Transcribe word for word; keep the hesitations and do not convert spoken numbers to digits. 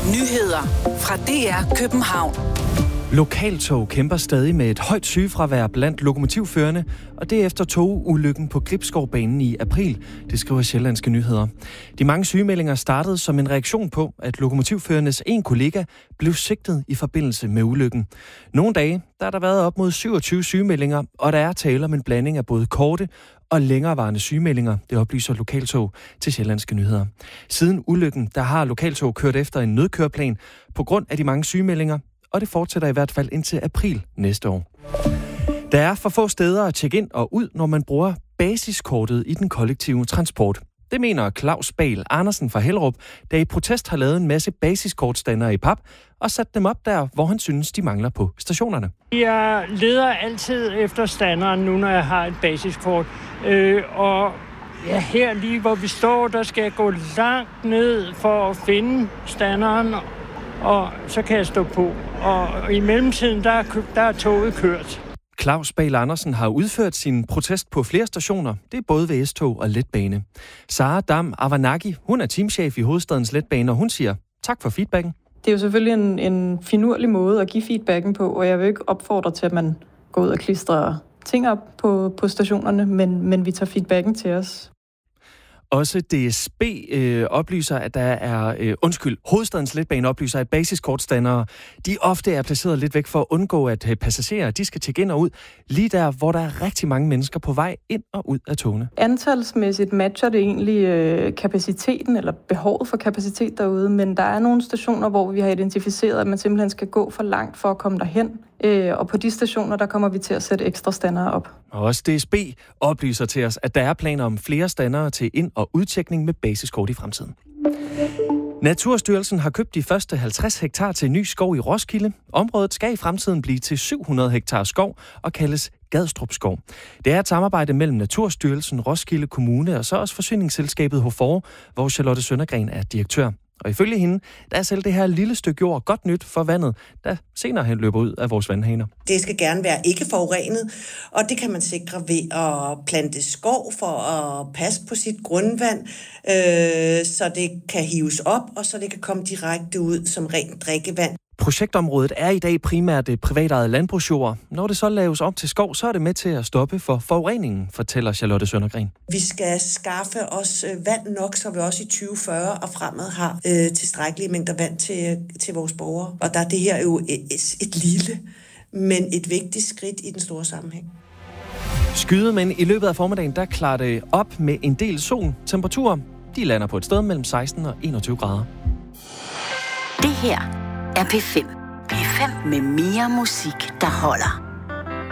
Nyheder fra D R København. Lokaltog kæmper stadig med et højt sygefravær blandt lokomotivførerne, og det er efter togulykken på Gribskovbanen i april, det skriver Sjællandske Nyheder. De mange sygemeldinger startede som en reaktion på, at lokomotivførernes en kollega blev sigtet i forbindelse med ulykken. Nogle dage der har der været op mod syvogtyve sygemeldinger, og der er tale om en blanding af både korte og længerevarende sygemeldinger, det oplyser Lokaltog til Sjællandske Nyheder. Siden ulykken, der har Lokaltog kørt efter en nødkøreplan på grund af de mange sygemeldinger, og det fortsætter i hvert fald indtil april næste år. Der er for få steder at tjekke ind og ud, når man bruger basiskortet i den kollektive transport. Det mener Claus Bahl Andersen fra Hellerup, der i protest har lavet en masse basiskortstandere i pap og sat dem op der, hvor han synes, de mangler på stationerne. Jeg leder altid efter standeren nu, når jeg har et basiskort. Øh, og ja, her lige hvor vi står, der skal jeg gå langt ned for at finde standeren, og så kan jeg stå på. Og i mellemtiden, der er, der er toget kørt. Claus Bahl Andersen har udført sin protest på flere stationer. Det er både ved S-tog og letbane. Sara Dam Avanaki, hun er teamchef i Hovedstadens Letbane, og hun siger tak for feedbacken. Det er jo selvfølgelig en, en finurlig måde at give feedbacken på, og jeg vil ikke opfordre til, at man går ud og klistrer ting op på, på stationerne, men, men vi tager feedbacken til os. Også D S B øh, oplyser, at der er, øh, undskyld, Hovedstadens Letbane oplyser, at basiskortstandere, de ofte er placeret lidt væk for at undgå, at passagerer, de skal tjekke ind og ud, lige der, hvor der er rigtig mange mennesker på vej ind og ud af togene. Antalsmæssigt matcher det egentlig øh, kapaciteten, eller behovet for kapacitet derude, men der er nogle stationer, hvor vi har identificeret, at man simpelthen skal gå for langt for at komme derhen. Øh, og på de stationer, der kommer vi til at sætte ekstra standere op. Og også D S B oplyser til os, at der er planer om flere standere til ind- og udtjekning med basiskort i fremtiden. Naturstyrelsen har købt de første halvtreds hektar til ny skov i Roskilde. Området skal i fremtiden blive til syv hundrede hektar skov og kaldes Gadstrup Skov. Det er et samarbejde mellem Naturstyrelsen, Roskilde Kommune og så også forsyningsselskabet Hofor, hvor Charlotte Søndergren er direktør. Og ifølge hende, der er selv det her lille stykke jord godt nyt for vandet, der senere hen løber ud af vores vandhaner. Det skal gerne være ikke forurenet, og det kan man sikre ved at plante skov for at passe på sit grundvand, øh, så det kan hives op, og så det kan komme direkte ud som rent drikkevand. Projektområdet er i dag primært privatejet landbrugsjord. Når det så laves om til skov, så er det med til at stoppe for forureningen, fortæller Charlotte Søndergren. Vi skal skaffe os vand nok, så vi også i tyve fyrre og fremad har øh, tilstrækkelige mængder vand til, til vores borgere. Og der er det her jo et, et lille, men et vigtigt skridt i den store sammenhæng. Skyde, men i løbet af formiddagen, der klarer det op med en del sol. Temperaturer, de lander på et sted mellem seksten og enogtyve grader. Det her er P fem. P fem med mere musik, der holder.